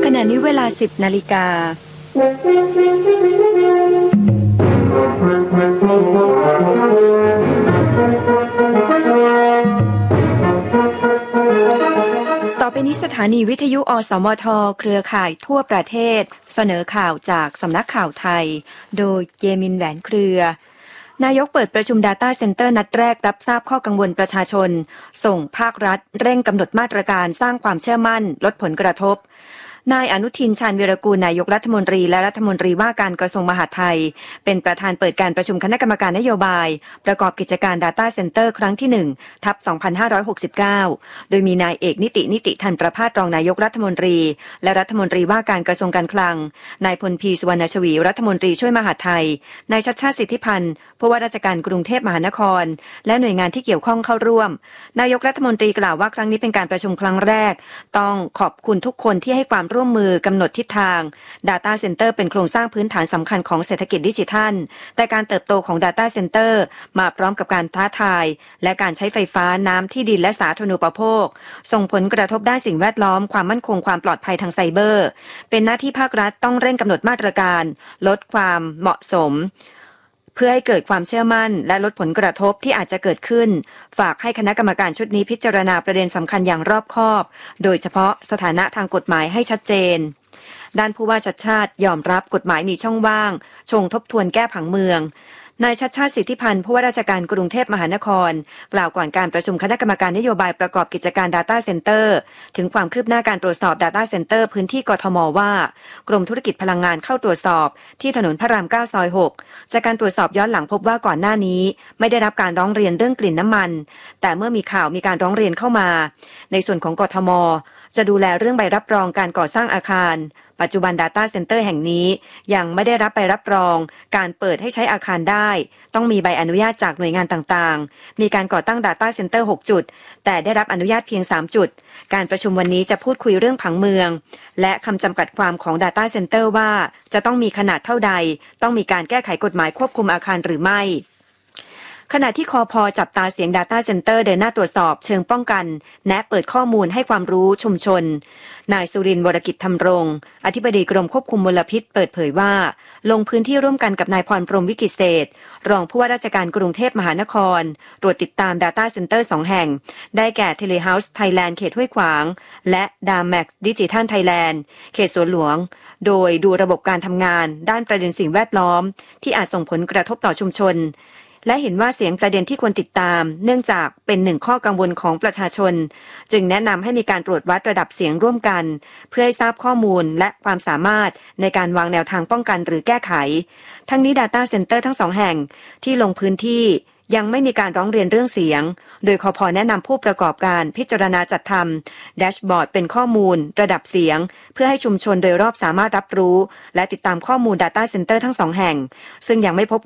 ขณะนี้เวลา 10 นาฬิกาต่อไปนี้สถานีวิทยุอสมทเครือข่ายทั่วประเทศเสนอข่าวจากสำนักข่าวไทยโดยเยมินแหวนเครือนายกเปิดประชุม Data Center นัดแรกรับทราบข้อกังวลประชาชนส่งภาครัฐเร่งกำหนดมาตรการสร้างความเชื่อมั่นลดผลกระทบนายอนุทินชาญวีรกูลนายกรัฐมนตรีและรัฐมนตรีว่าการกระทรวงมหาดไทยเป็นประธานเปิดการประชุมคณะกรรมการนโยบายประกอบกิจการ Data Center ครั้งที่ 1/2569 โดยมีนายเอกนิติธันประภาสรองนายกรัฐมนตรีและรัฐมนตรีว่าการกระทรวงการคลังนายพลพีสุวรรณชวีรัฐมนตรีช่วยมหาดไทยนายชัชชาติสิทธิพันธ์ผู้ว่าราชการกรุงเทพมหานครและหน่วยงานที่เกี่ยวข้องเข้าร่วมนายกรัฐมนตรีกล่าวว่าครั้งนี้เป็นการประชุมครั้งแรกต้องขอบคุณทุกคนที่ให้ความร่วมมือกำหนดทิศทาง Data Center เป็นโครงสร้างพื้นฐานสำคัญของเศรษฐกิจดิจิทัลแต่การเติบโตของ Data Center มาพร้อมกับการท้าทายและการใช้ไฟฟ้าน้ำที่ดินและสาธารณูปโภคส่งผลกระทบด้านสิ่งแวดล้อมความมั่นคงความปลอดภัยทางไซเบอร์เป็นหน้าที่ภาครัฐต้องเร่งกำหนดมาตรการลดความเหมาะสมเพื่อให้เกิดความเชื่อมั่นและลดผลกระทบที่อาจจะเกิดขึ้นฝากให้คณะกรรมการชุดนี้พิจารณาประเด็นสำคัญอย่างรอบคอบโดยเฉพาะสถานะทางกฎหมายให้ชัดเจนด้านผู้ว่าชัชชาติยอมรับกฎหมายมีช่องว่างชงทบทวนแก้ผังเมืองนายชัชชาติสิทธิพันธ์ผู้ว่าราชการกรุงเทพมหานครกล่าวก่อนการประชุมคณะกรรมการนโยบายประกอบกิจการ Data Center ถึงความคืบหน้าการตรวจสอบ Data Center พื้นที่กทมว่ากรมธุรกิจพลังงานเข้าตรวจสอบที่ถนนพระราม 9 ซอย 6จากการตรวจสอบย้อนหลังพบว่าก่อนหน้านี้ไม่ได้รับการร้องเรียนเรื่องกลิ่นน้ำมันแต่เมื่อมีข่าวมีการร้องเรียนเข้ามาในส่วนของกทมจะดูแลเรื่องใบรับรองการก่อสร้างอาคารปัจจุบัน Data Center แห่งนี้ยังไม่ได้รับใบรับรองการเปิดให้ใช้อาคารได้ต้องมีใบอนุญาตจากหน่วยงานต่างๆมีการก่อตั้ง Data Center 6 จุดแต่ได้รับอนุญาตเพียง 3 จุดการประชุมวันนี้จะพูดคุยเรื่องผังเมืองและคำจำกัดความของ Data Center ว่าจะต้องมีขนาดเท่าใดต้องมีการแก้ไขกฎหมายควบคุมอาคารหรือไม่ขณะที่คพ.จับตาเสียง Data Center เดินหน้าตรวจสอบเชิงป้องกันแนะเปิดข้อมูลให้ความรู้ชุมชนนายสุรินทร์วรกิจธรรมรงค์อธิบดีกรมควบคุมมลพิษเปิดเผยว่าลงพื้นที่ร่วมกันกับนายพรพรหมวิกิตเศษรองผู้ว่าราชการกรุงเทพมหานครตรวจติดตาม Data Center 2 แห่งได้แก่ Telehouse Thailand เขตห้วยขวางและ Damax Digital Thailand เขตสวนหลวงโดยดูระบบการทำงานด้านประเด็นสิ่งแวดล้อมที่อาจส่งผลกระทบต่อชุมชนและเห็นว่าเสียงประเด็นที่ควรติดตามเนื่องจากเป็นหนึ่งข้อกังวลของประชาชนจึงแนะนำให้มีการตรวจวัดระดับเสียงร่วมกันเพื่อให้ทราบข้อมูลและความสามารถในการวางแนวทางป้องกันหรือแก้ไขทั้งนี้ Data Center ทั้ง2 แห่งที่ลงพื้นที่ยังไม่มีการร้องเรียนเรื่องเสียงโดยคพ.แนะนำผู้ประกอบการพิจารณาจัดทำแดชบอร์ดเป็นข้อมูลระดับเสียงเพื่อให้ชุมชนโดยรอบสามารถรับรู้และติดตามข้อมูล Data Center ทั้ง2 แห่งซึ่งยังไม่พบ